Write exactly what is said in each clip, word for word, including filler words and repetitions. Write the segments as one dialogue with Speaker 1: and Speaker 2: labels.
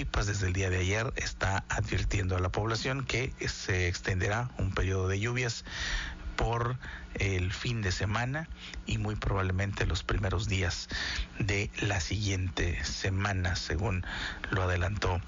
Speaker 1: Tamaulipas, desde el día de ayer, está advirtiendo a la población que se extenderá un periodo de lluvias por el fin de semana y muy probablemente los primeros días de la siguiente semana, según lo adelantó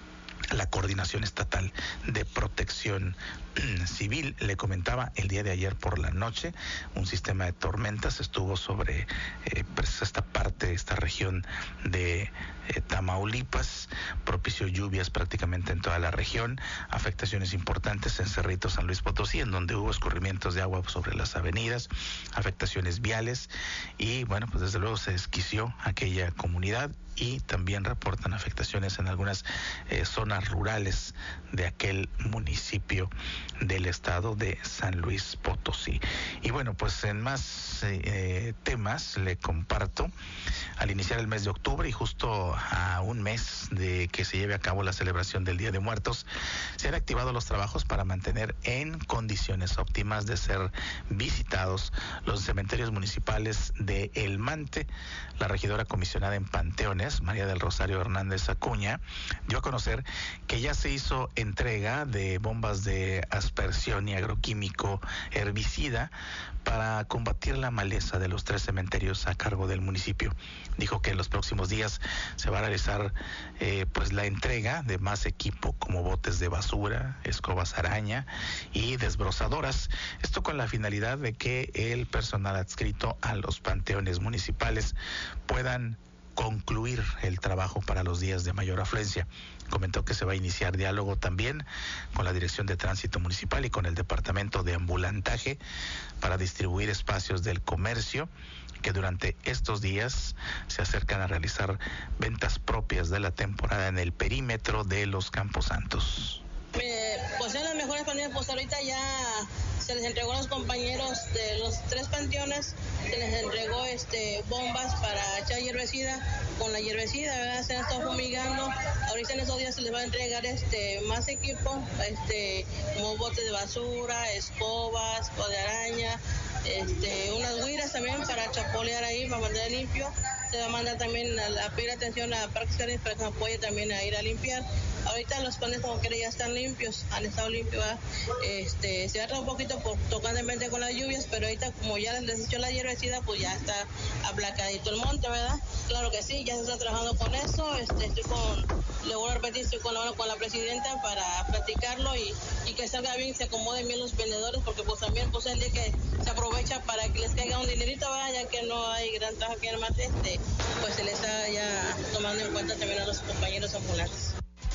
Speaker 1: la Coordinación Estatal de Protección Civil. Le comentaba, el día de ayer por la noche, un sistema de tormentas estuvo sobre eh, pues esta parte, esta región de eh, Tamaulipas, propició lluvias prácticamente en toda la región, afectaciones importantes en Cerrito, San Luis Potosí, en donde hubo escurrimientos de agua sobre las avenidas, afectaciones viales, y bueno, pues desde luego se desquició aquella comunidad, y también reportan afectaciones en algunas eh, zonas rurales de aquel municipio del estado de San Luis Potosí. Y bueno, pues en más eh, temas le comparto, al iniciar el mes de octubre y justo a un mes de que se lleve a cabo la celebración del Día de Muertos, se han activado los trabajos para mantener en condiciones óptimas de ser visitados los cementerios municipales de El Mante. La regidora comisionada en Panteones, María del Rosario Hernández Acuña, dio a conocer que ya se hizo entrega de bombas de aspersión y agroquímico herbicida para combatir la maleza de los tres cementerios a cargo del municipio. Dijo que en los próximos días se va a realizar eh, pues la entrega de más equipo como botes de basura, escobas araña y desbrozadoras. Esto con la finalidad de que el personal adscrito a los panteones municipales puedan concluir el trabajo para los días de mayor afluencia. Comentó que se va a iniciar diálogo también con la Dirección de Tránsito Municipal y con el Departamento de Ambulantaje para distribuir espacios del comercio que durante estos días se acercan a realizar ventas propias de la temporada en el perímetro de los Camposantos.
Speaker 2: Eh, pues en las mejores maneras, pues ahorita ya se les entregó a los compañeros de los tres panteones, se les entregó este bombas para echar hierbicida. Con la hierbicida, ¿verdad? Se han estado fumigando. Ahorita en estos días se les va a entregar este más equipo, este como botes de basura, escobas, o de araña, este unas guiras también para chapolear ahí, para mantener limpio. Se va a mandar también a, a pedir atención a Parques Jardines para que nos apoye también a ir a limpiar. Ahorita los panes como quiera ya están limpios, han estado limpios. Este, se ha tardado un poquito por tocantemente con las lluvias, pero ahorita como ya les echó la hierbicida, pues ya está aplacadito el monte, ¿verdad? Claro que sí, ya se está trabajando con eso. Este, estoy con, le voy a repetir, estoy con la, con la presidenta para platicarlo y, y que salga bien, se acomoden bien los vendedores, porque pues también pues el día que se aprovecha para que les caiga un dinerito, ¿verdad? Ya que no hay gran trabajo aquí en el mate, este, pues se les está ya tomando en cuenta también a los compañeros ambulantes.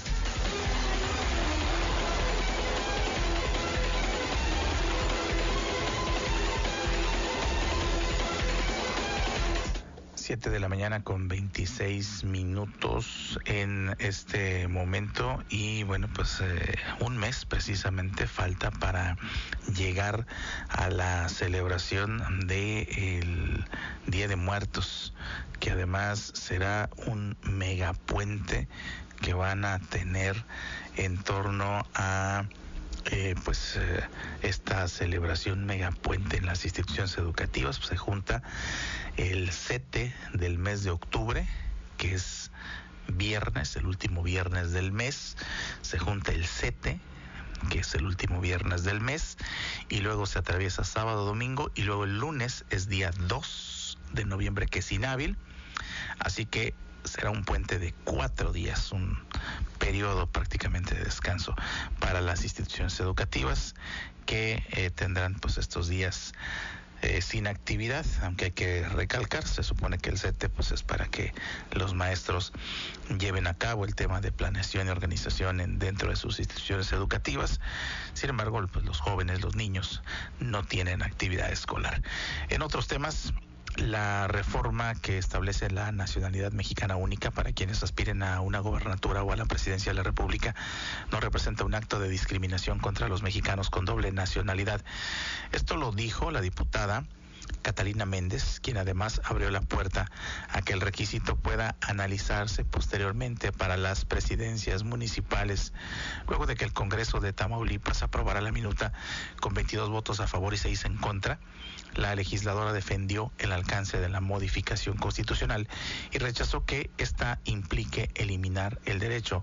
Speaker 1: siete de la mañana con veintiséis minutos en este momento, y bueno, pues eh, un mes precisamente falta para llegar a la celebración del Día de Muertos, que además será un megapuente que van a tener en torno a Eh, pues eh, esta celebración megapuente en las instituciones educativas. Pues se junta el sete del mes de octubre, que es viernes, el último viernes del mes, se junta el sete, que es el último viernes del mes, y luego se atraviesa sábado, domingo, y luego el lunes es día dos de noviembre, que es inhábil, así que será un puente de cuatro días, un periodo prácticamente de descanso para las instituciones educativas que eh, tendrán pues estos días eh, sin actividad, aunque hay que recalcar, se supone que el sete pues es para que los maestros lleven a cabo el tema de planeación y organización en, dentro de sus instituciones educativas. Sin embargo, pues los jóvenes, los niños no tienen actividad escolar. En otros temas, la reforma que establece la nacionalidad mexicana única para quienes aspiren a una gobernatura o a la presidencia de la República no representa un acto de discriminación contra los mexicanos con doble nacionalidad. Esto lo dijo la diputada Catalina Méndez, quien además abrió la puerta a que el requisito pueda analizarse posteriormente para las presidencias municipales, luego de que el Congreso de Tamaulipas aprobara la minuta con veintidós votos a favor y seis en contra. La legisladora defendió el alcance de la modificación constitucional y rechazó que esta implique eliminar el derecho